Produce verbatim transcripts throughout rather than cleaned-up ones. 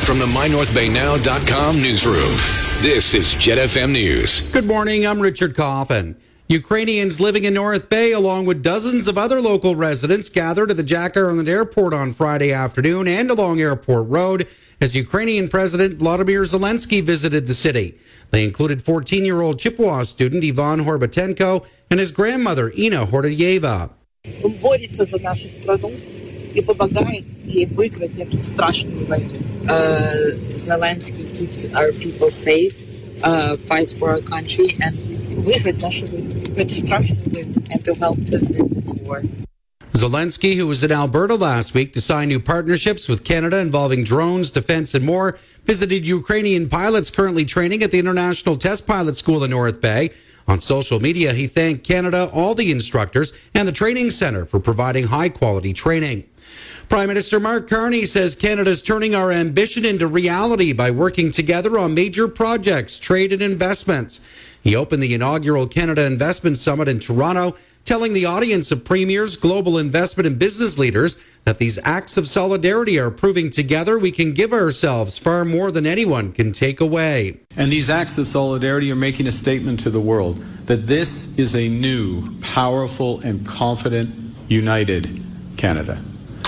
from the my north bay now dot com newsroom, this is Jet F M News. Good morning, I'm Richard Coffin. Ukrainians living in North Bay, along with dozens of other local residents, gathered at the Jack Ireland Airport on Friday afternoon and along Airport Road as Ukrainian President Volodymyr Zelensky visited the city. They included fourteen-year-old Chippewa student Ivan Horbatenko and his grandmother Ina Hordyeva. Борется за нашу страну и помогает ей выиграть эту страшную войну. Zelensky keeps our people safe, uh, fights for our country, and выиграть нашу войну, эту страшную войну. And to help to win this war. Zelensky, who was in Alberta last week to sign new partnerships with Canada involving drones, defense, and more, visited Ukrainian pilots currently training at the International Test Pilot School in North Bay. On social media, he thanked Canada, all the instructors, and the training center for providing high-quality training. Prime Minister Mark Carney says Canada's turning our ambition into reality by working together on major projects, trade, and investments. He opened the inaugural Canada Investment Summit in Toronto, telling the audience of premiers, global investment, and business leaders that these acts of solidarity are proving together we can give ourselves far more than anyone can take away. And these acts of solidarity are making a statement to the world that this is a new, powerful, and confident, united Canada.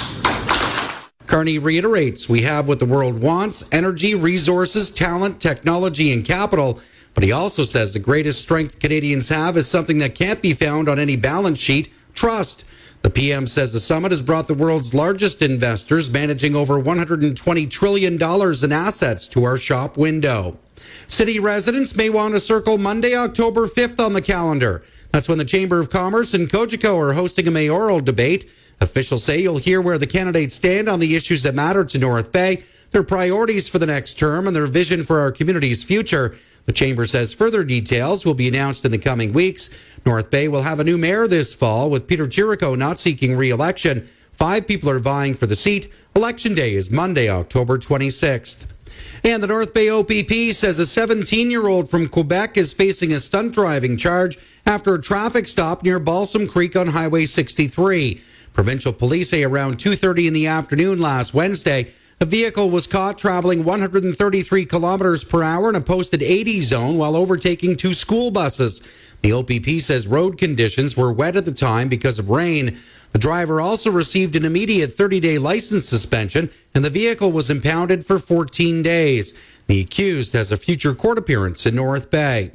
Carney reiterates we have what the world wants: energy, resources, talent, technology, and capital. But he also says the greatest strength Canadians have is something that can't be found on any balance sheet: trust. The P M says the summit has brought the world's largest investors, managing over one hundred twenty trillion dollars in assets, to our shop window. City residents may want to circle Monday, October fifth on the calendar. That's when the Chamber of Commerce and Cogeco are hosting a mayoral debate. Officials say you'll hear where the candidates stand on the issues that matter to North Bay, their priorities for the next term, and their vision for our community's future. The Chamber says further details will be announced in the coming weeks. North Bay will have a new mayor this fall, with Peter Chirico not seeking re-election. Five people are vying for the seat. Election day is Monday, October twenty-sixth. And the North Bay O P P says a seventeen-year-old from Quebec is facing a stunt driving charge after a traffic stop near Balsam Creek on Highway sixty-three. Provincial police say around two thirty in the afternoon last Wednesday, a vehicle was caught traveling one hundred thirty-three kilometers per hour in a posted eighty zone while overtaking two school buses. The O P P says road conditions were wet at the time because of rain. The driver also received an immediate thirty-day license suspension, and the vehicle was impounded for fourteen days. The accused has a future court appearance in North Bay.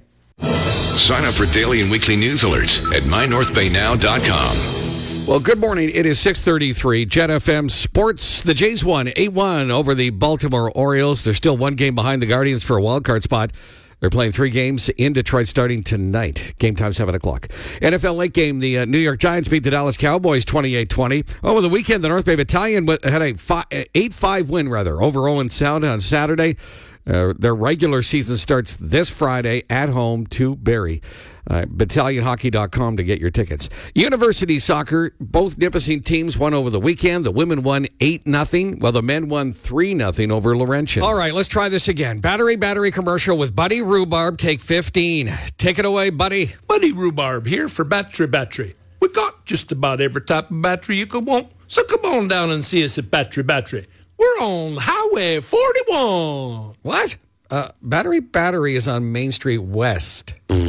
Sign up for daily and weekly news alerts at my north bay now dot com. Well, good morning. It is six thirty-three. Jet F M Sports. The Jays won eight one over the Baltimore Orioles. They're still one game behind the Guardians for a wild card spot. They're playing three games in Detroit starting tonight. Game time seven o'clock. N F L late game. The uh, New York Giants beat the Dallas Cowboys twenty-eight twenty. Over the weekend, the North Bay Battalion had a eight five win, rather, over Owen Sound on Saturday. Uh, their regular season starts this Friday at home to Barrie. Uh, battalion hockey dot com to get your tickets. University soccer, both Nipissing teams won over the weekend. The women won eight nothing, while the men won three nothing over Laurentian. All right, let's try this again. Battery, battery commercial with Buddy Rhubarb. Take fifteen. Take it away, Buddy. Buddy Rhubarb here for Battery Battery. We got just about every type of battery you could want. So come on down and see us at Battery Battery. We're on Highway forty-one. What? Uh, Battery Battery is on Main Street West.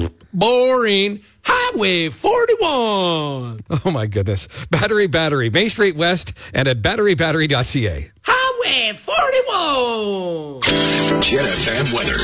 Boring. Highway forty-one. Oh, my goodness. Battery Battery, Main Street West, and at battery battery dot c a. Highway forty-one. Jet F M weather.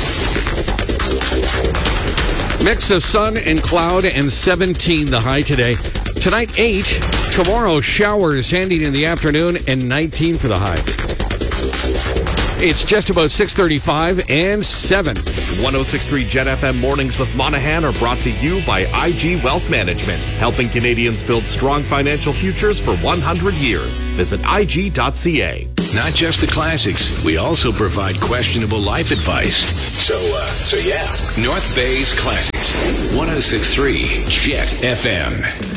Mix of sun and cloud and seventeen the high today. Tonight, eight. Tomorrow, showers ending in the afternoon and nineteen for the high. It's just about six thirty-five and seven. one oh six point three Jet F M Mornings with Monahan are brought to you by I G Wealth Management, helping Canadians build strong financial futures for one hundred years. Visit I G dot c a. Not just the classics, we also provide questionable life advice. So, uh, so yeah. North Bay's Classics. one oh six point three Jet F M.